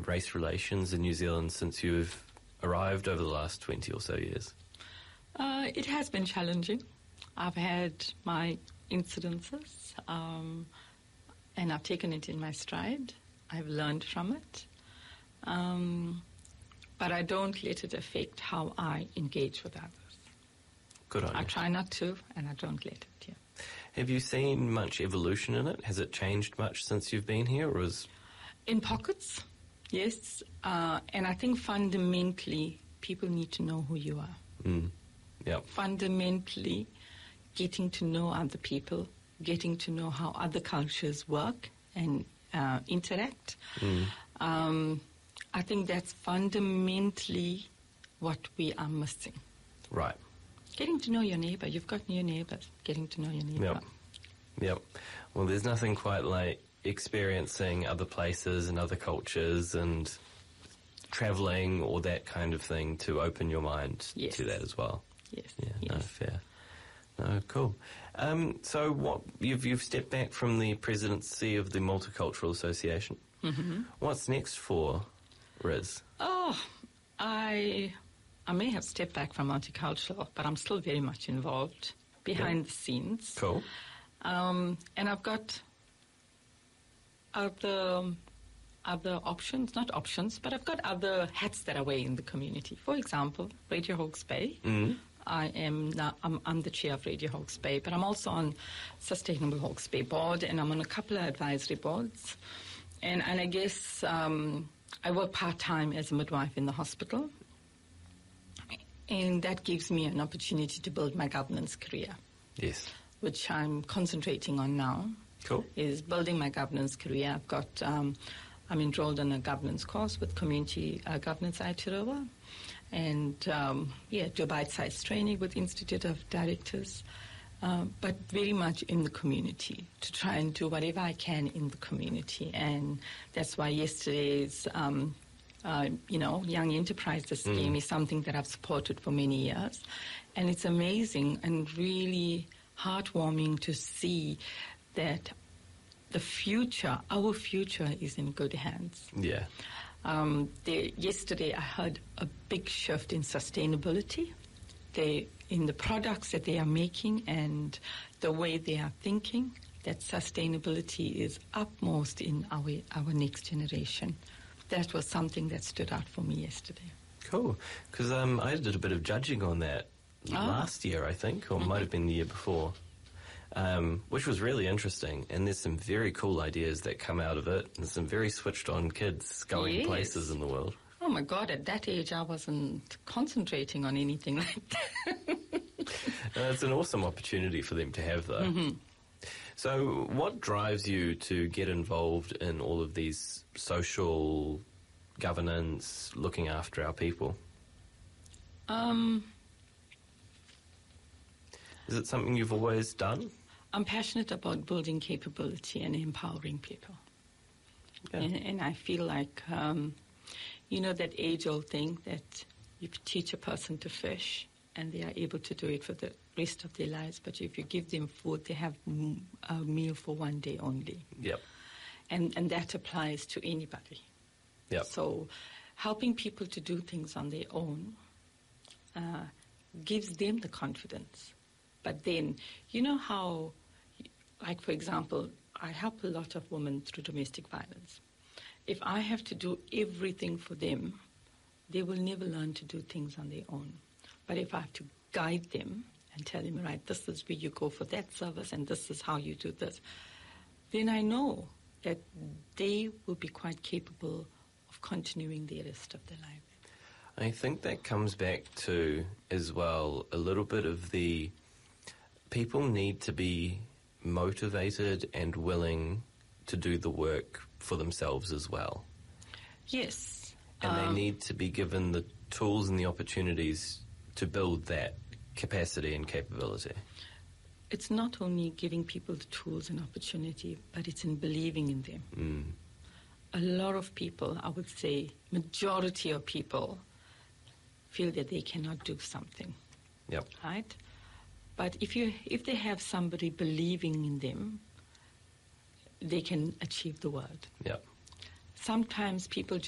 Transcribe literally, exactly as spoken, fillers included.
race relations in New Zealand since you've arrived over the last twenty or so years? Uh, it has been challenging. I've had my incidences, um, and I've taken it in my stride. I've learned from it. Um, but I don't let it affect how I engage with others. Good on you. I try not to, and I don't let it, yeah. Have you seen much evolution in it? Has it changed much since you've been here, or is... In pockets, yes. Uh, and I think fundamentally, people need to know who you are. Mm. Yep. Fundamentally, getting to know other people, getting to know how other cultures work and uh, interact. Mm. Um, I think that's fundamentally what we are missing. Right. Getting to know your neighbour. You've got new neighbours. Getting to know your neighbour. Yep. Yep. Well, there's nothing quite like experiencing other places and other cultures and travelling or that kind of thing to open your mind Yes. to that as well. Yes. Yeah, yes. no, fair. No, cool. Um, so what, you've, you've stepped back from the presidency of the Multicultural Association. Mm-hmm. What's next for Riz? Oh, I I may have stepped back from multicultural, but I'm still very much involved behind Yeah. the scenes. Cool. Um, and I've got other other options, not options, but I've got other hats that I wear in the community. For example, Radio Hawke's Bay. Mm. I am now, I'm, I'm the chair of Radio Hawke's Bay, but I'm also on Sustainable Hawke's Bay board, and I'm on a couple of advisory boards. And, and I guess um, I work part-time as a midwife in the hospital, and that gives me an opportunity to build my governance career. Yes. Which I'm concentrating on now. Cool. Is building my governance career. I've got, um, I'm enrolled in a governance course with Community uh, Governance Aotearoa, and um, yeah, do a bite-sized training with Institute of Directors, uh, but very much in the community to try and do whatever I can in the community, and that's why yesterday's, um, uh, you know, Young Enterprises scheme Mm. is something that I've supported for many years, and it's amazing and really heartwarming to see that the future, our future, is in good hands. Yeah. Um, they, yesterday I heard a big shift in sustainability. They, in the products that they are making and the way they are thinking, that sustainability is upmost in our, our next generation. That was something that stood out for me yesterday. Cool. Because um, I did a bit of judging on that Oh. last year, I think, or Mhm. might have been the year before, um, which was really interesting. And there's some very cool ideas that come out of it, and some very switched-on kids going Yes. places in the world. Oh my God, at that age I wasn't concentrating on anything like that. Uh, it's an awesome opportunity for them to have, though. Mhm. So what drives you to get involved in all of these social governance, looking after our people? Um, Is it something you've always done? I'm passionate about building capability and empowering people. Yeah. And, and I feel like, um, you know, that age-old thing that you teach a person to fish and they are able to do it for the rest of their lives, but if you give them food, they have mm, a meal for one day only. Yep. And, and that applies to anybody. Yep. So helping people to do things on their own uh, gives them the confidence. But then, you know how, like, for example, I help a lot of women through domestic violence. If I have to do everything for them, they will never learn to do things on their own. But if I have to guide them and tell them, right, this is where you go for that service and this is how you do this, then I know that they will be quite capable of continuing the rest of their life. I think that comes back to, as well, a little bit of the people need to be motivated and willing to do the work for themselves as well. Yes. And um, they need to be given the tools and the opportunities to build that capacity and capability. It's not only giving people the tools and opportunity, but it's in believing in them. Mm. A lot of people, I would say, majority of people feel that they cannot do something. Yep. Right? But if you if they have somebody believing in them, they can achieve the world. Yep. Sometimes people